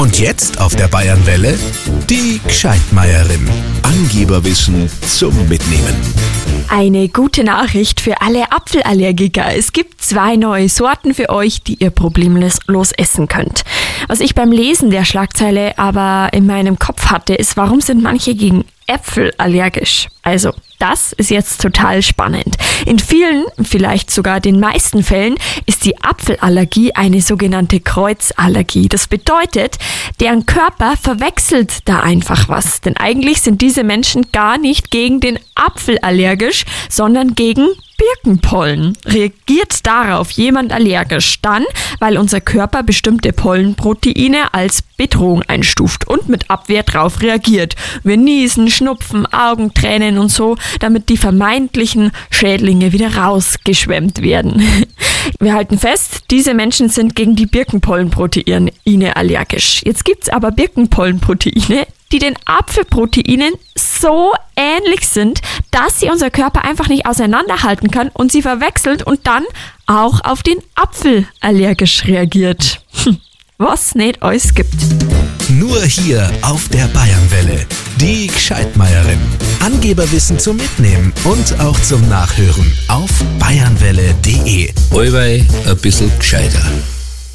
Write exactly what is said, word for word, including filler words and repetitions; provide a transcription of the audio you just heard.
Und jetzt auf der Bayernwelle die Gscheidmeierin. Angeberwissen zum Mitnehmen. Eine gute Nachricht für alle Apfelallergiker. Es gibt zwei neue Sorten für euch, die ihr problemlos essen könnt. Was ich beim Lesen der Schlagzeile aber in meinem Kopf hatte, ist, warum sind manche gegen Äpfel allergisch? Also, das ist jetzt total spannend. In vielen, vielleicht sogar den meisten Fällen, ist die Apfelallergie eine sogenannte Kreuzallergie. Das bedeutet, deren Körper verwechselt da einfach was. Denn eigentlich sind diese Menschen gar nicht gegen den Apfel allergisch, sondern gegen Birkenpollen. Reagiert darauf jemand allergisch, dann, weil unser Körper bestimmte Pollenproteine als Bedrohung einstuft und mit Abwehr drauf reagiert. Wir niesen, schnupfen, Augentränen und so, damit die vermeintlichen Schädlinge wieder rausgeschwemmt werden. Wir halten fest, diese Menschen sind gegen die Birkenpollenproteine allergisch. Jetzt gibt's aber Birkenpollenproteine, die den Apfelproteinen so ähnlich sind, dass sie unser Körper einfach nicht auseinanderhalten kann und sie verwechselt und dann auch auf den Apfel allergisch reagiert. Was nicht alles gibt. Nur hier auf der Bayernwelle. Die Gscheidmeierin. Angeberwissen zum Mitnehmen und auch zum Nachhören auf bayernwelle punkt de. Allweil ein bisschen gescheiter.